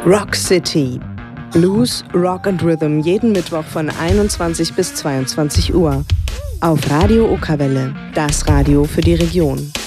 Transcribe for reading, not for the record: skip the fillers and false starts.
Rock City. Blues, Rock and Rhythm jeden Mittwoch von 21 bis 22 Uhr. Auf Radio Okerwelle, das Radio für die Region.